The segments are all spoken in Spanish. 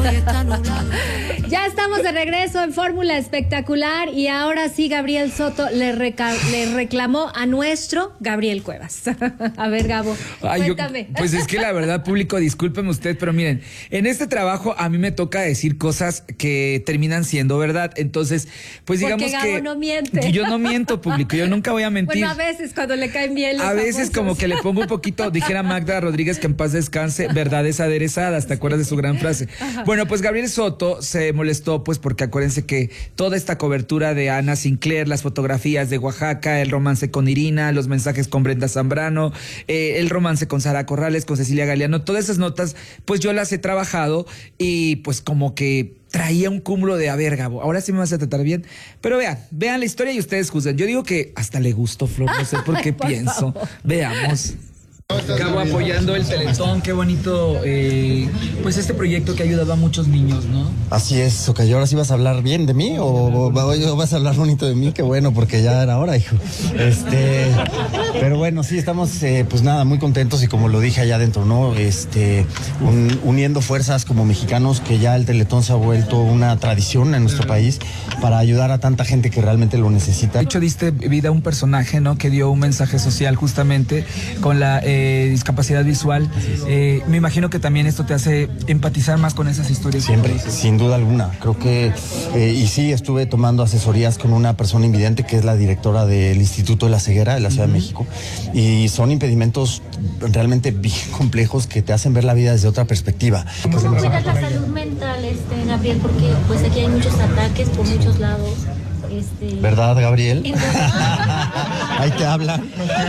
Ya estamos de regreso en Fórmula Espectacular y ahora sí Gabriel Soto le reclamó a nuestro Gabriel Cuevas. A ver, Gabo, cuéntame. Pues es que la verdad, público, discúlpeme usted, pero miren, en este trabajo a mí me toca decir cosas que terminan siendo verdad. Entonces, pues digamos porque Gabo que no miente. yo no miento, público, yo nunca voy a mentir. Bueno, a veces cuando le caen bien los A veces famosos. como que le pongo un poquito, dijera Magda Rodríguez, que en paz descanse, verdades aderezadas, ¿te acuerdas de su gran frase? Ajá. Bueno, pues Gabriel Soto se molestó, pues porque acuérdense que toda esta cobertura de Ana Sinclair, las fotografías de Oaxaca, el romance con Irina, los mensajes con Brenda Zambrano, el romance con Sara Corrales, con Cecilia Galeano, todas esas notas, pues yo las he trabajado y pues como que traía un cúmulo de, a ver, Gabo, ahora sí me vas a tratar bien. Pero vean la historia y ustedes juzgan. Yo digo que hasta le gustó, Flor, no sé por qué Por pienso. favor. Veamos. Gabo apoyando el Teletón, qué bonito, pues este proyecto que ha ayudado a muchos niños, ¿no? Así es, ok, ¿ahora sí vas a hablar bien de mí o vas a hablar bonito de mí? Qué bueno, porque ya era hora, hijo. Pero bueno, sí, estamos, pues nada, muy contentos y como lo dije allá adentro, ¿no? Uniendo fuerzas como mexicanos, que ya el Teletón se ha vuelto una tradición en nuestro país para ayudar a tanta gente que realmente lo necesita. De hecho, diste vida a un personaje, ¿no? Que dio un mensaje social justamente con la discapacidad visual. Me imagino que también esto te hace empatizar más con esas historias. Siempre, sin duda alguna. Creo que, y sí, estuve tomando asesorías con una persona invidente que es la directora del Instituto de la Ceguera de la Ciudad de México. Y son impedimentos realmente bien complejos que te hacen ver la vida desde otra perspectiva. ¿Cómo cuidas la salud mental, Gabriel? Porque pues aquí hay muchos ataques por muchos lados. ¿Verdad, Gabriel? Ahí te hablan.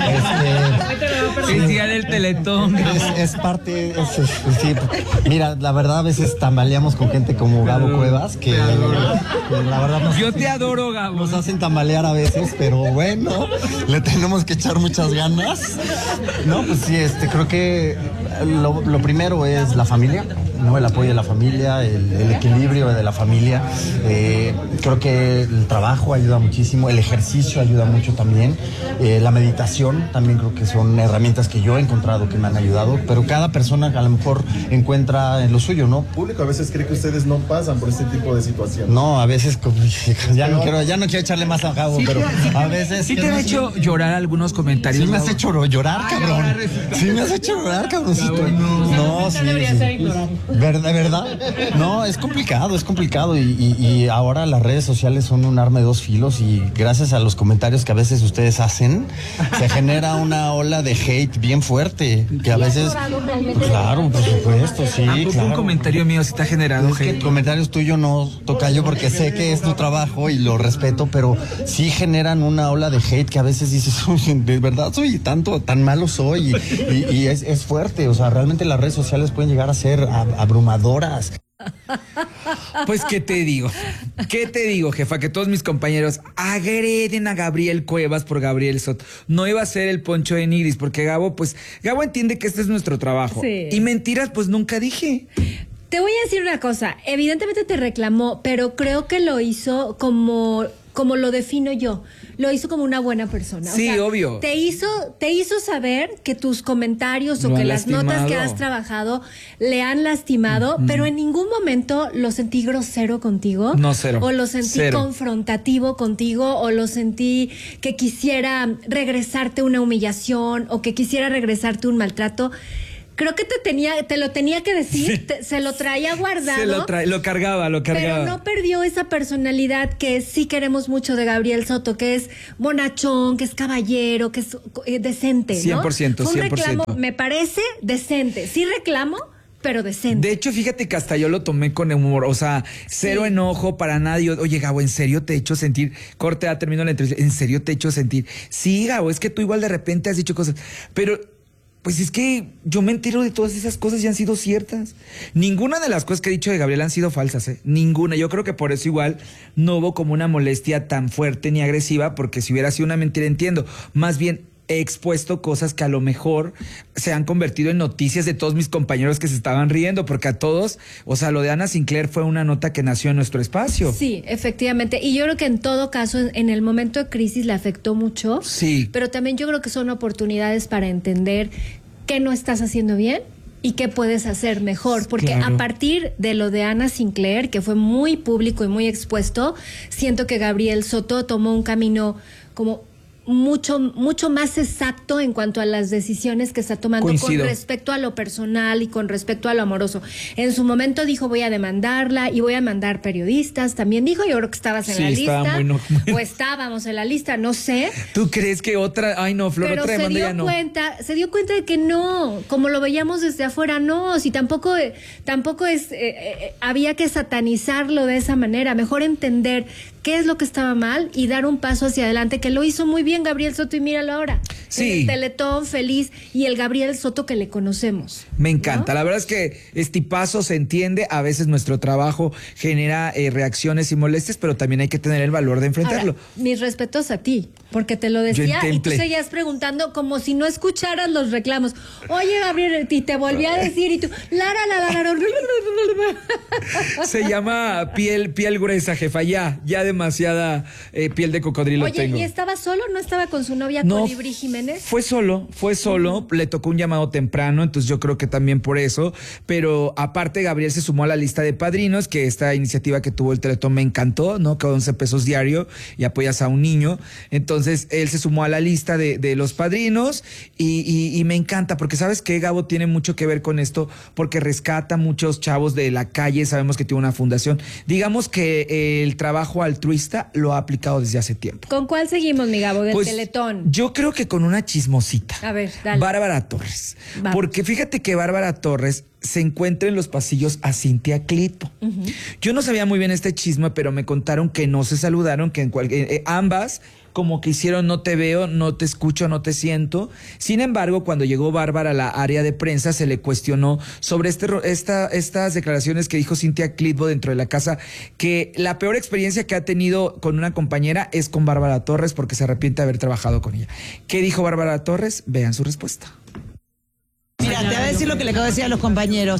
El día del Teletón. Es parte, sí. Mira, la verdad a veces tambaleamos con gente como Gabo Cuevas, que la verdad yo te adoro, Gabo. Nos hacen tambalear a veces, pero bueno, le tenemos que echar muchas ganas. No, pues sí, creo que lo primero es la familia, ¿no? El apoyo de la familia, el equilibrio de la familia. Creo que el trabajo ayuda muchísimo, el ejercicio ayuda mucho también, la meditación también creo que son herramientas que yo he encontrado que me han ayudado, pero cada persona a lo mejor encuentra en lo suyo, ¿no? El público a veces cree que ustedes no pasan por este tipo de situaciones. No, a veces ya no quiero echarle más a Gabo, pero a veces... ¿Sí te han hecho llorar algunos comentarios? Sí me has hecho llorar, cabrón. Sí me has hecho llorar, cabroncito. No, sí. ¿Verdad? No, es complicado y ahora las redes sociales son un arma de dos filos y gracias a los comentarios que a veces ustedes hacen, se genera una ola de hate bien fuerte, que a veces... Claro, por supuesto, sí, claro. Un comentario mío sí te ha generado hate. Es que comentarios tuyos no, tocayo, porque sé que es tu trabajo y lo respeto, pero sí generan una ola de hate que a veces dices, de verdad soy tan malo soy y es fuerte, o sea, realmente las redes sociales pueden llegar a ser abrumadoras. Pues, ¿qué te digo, jefa? Que todos mis compañeros agreden a Gabriel Cuevas por Gabriel Soto. No iba a ser el Poncho de Nigris, porque Gabo entiende que este es nuestro trabajo. Sí. Y mentiras, pues nunca dije. Te voy a decir una cosa. Evidentemente te reclamó, pero creo que lo hizo como lo defino yo. Lo hizo como una buena persona. Sí, obvio. Te hizo saber que tus comentarios o que las notas que has trabajado le han lastimado, pero en ningún momento lo sentí grosero contigo. No, cero. O lo sentí confrontativo contigo, o lo sentí que quisiera regresarte una humillación, o que quisiera regresarte un maltrato. Creo que te lo tenía que decir, Sí. Se lo traía guardado. Lo cargaba. Pero no perdió esa personalidad que sí queremos mucho de Gabriel Soto, que es bonachón, que es caballero, que es decente, ¿no? 100%, Fue un 100%. reclamo, me parece, decente. Sí reclamo, pero decente. De hecho, fíjate que hasta yo lo tomé con humor, o sea, cero enojo para nadie. Oye, Gabo, ¿en serio te he hecho sentir? Corte, termino la entrevista. ¿En serio te he hecho sentir? Sí, Gabo, es que tú igual de repente has dicho cosas, pero... Pues es que yo me entero de todas esas cosas y han sido ciertas. Ninguna de las cosas que he dicho de Gabriel han sido falsas, ¿eh? Ninguna. Yo creo que por eso igual no hubo como una molestia tan fuerte ni agresiva, porque si hubiera sido una mentira, entiendo. Más bien he expuesto cosas que a lo mejor se han convertido en noticias de todos mis compañeros que se estaban riendo, porque a todos, o sea, lo de Ana Sinclair fue una nota que nació en nuestro espacio. Sí, efectivamente. Y yo creo que en todo caso, en el momento de crisis le afectó mucho. Sí. Pero también yo creo que son oportunidades para entender que no estás haciendo bien y qué puedes hacer mejor, porque Claro. a partir de lo de Ana Sinclair, que fue muy público y muy expuesto, siento que Gabriel Soto tomó un camino como mucho más exacto en cuanto a las decisiones que está tomando Coincido. con respecto a lo personal y con respecto a lo amoroso. En su momento dijo, voy a demandarla y voy a mandar periodistas, también dijo, yo creo que estabas en Sí, la estaba lista, muy o estábamos en la lista, no sé. ¿Tú crees que otra? Ay, no, Flor, Pero otra demanda ya no. se dio cuenta de que no, como lo veíamos desde afuera, no, si tampoco es, había que satanizarlo de esa manera, mejor entender qué es lo que estaba mal y dar un paso hacia adelante, que lo hizo muy bien Gabriel Soto y míralo ahora. Sí. En el Teletón, feliz, y el Gabriel Soto que le conocemos. Me encanta. ¿no? La verdad es que es tipazo, se entiende. A veces nuestro trabajo genera reacciones y molestias, pero también hay que tener el valor de enfrentarlo. Ahora, mis respetos a ti, porque te lo decía y tú seguías preguntando como si no escucharas los reclamos. Oye, Gabriel, y te volví a decir y tú, Se llama piel gruesa, jefa. Ya demasiada piel de cocodrilo Oye, tengo. ¿y estaba solo? ¿No estaba con su novia No, Colibrí Jiménez? Fue solo, le tocó un llamado temprano, entonces yo creo que también por eso, pero aparte Gabriel se sumó a la lista de padrinos, que esta iniciativa que tuvo el Teletón me encantó, ¿no? Que 11 pesos diario y apoyas a un niño, entonces él se sumó a la lista de los padrinos y me encanta, porque ¿sabes qué? Gabo tiene mucho que ver con esto, porque rescata muchos chavos de la calle, sabemos que tiene una fundación, digamos que el trabajo altruista lo ha aplicado desde hace tiempo. ¿Con cuál seguimos, mi Gabo, del Pues, Teletón? yo creo que con una chismosita. A ver, dale. Bárbara Torres. Vamos. Porque fíjate que Bárbara Torres se encuentra en los pasillos a Cintia Clitbo. Yo no sabía muy bien este chisme, pero me contaron que no se saludaron, que ambas como que hicieron no te veo, no te escucho, no te siento. Sin embargo, cuando llegó Bárbara a la área de prensa, se le cuestionó sobre estas declaraciones que dijo Cintia Clitbo dentro de la casa, que la peor experiencia que ha tenido con una compañera es con Bárbara Torres, porque se arrepiente de haber trabajado con ella. ¿Qué dijo Bárbara Torres? Vean su respuesta. Mira, te voy a decir lo que le acabo de decir a los compañeros,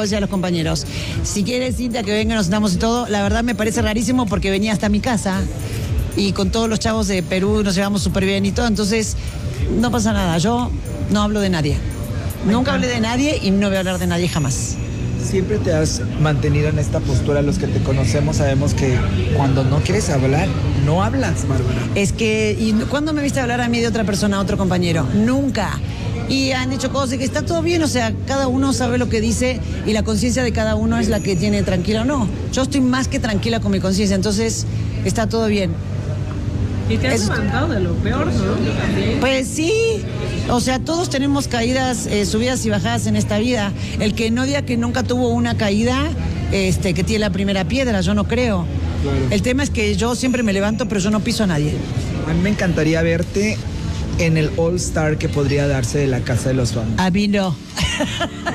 Si quieres, Cintia, que venga, nos sentamos y todo, la verdad me parece rarísimo porque venía hasta mi casa y con todos los chavos de Perú nos llevamos súper bien y todo, entonces no pasa nada, yo no hablo de nadie. Nunca hablé de nadie y no voy a hablar de nadie jamás. Siempre te has mantenido en esta postura. Los que te conocemos sabemos que cuando no quieres hablar, no hablas, Bárbara. Es que, ¿y cuándo me viste hablar a mí de otra persona, a otro compañero? Nunca. Y han hecho cosas y que está todo bien, o sea, cada uno sabe lo que dice y la conciencia de cada uno es la que tiene tranquila o no. Yo estoy más que tranquila con mi conciencia, entonces está todo bien. Y te has levantado de lo peor, ¿no? Pues sí, o sea, todos tenemos caídas, subidas y bajadas en esta vida. El que no diga que nunca tuvo una caída, que tiene la primera piedra, yo no creo. Claro. El tema es que yo siempre me levanto, pero yo no piso a nadie. A mí me encantaría verte en el All Star que podría darse de la Casa de los Famosos. A mí no.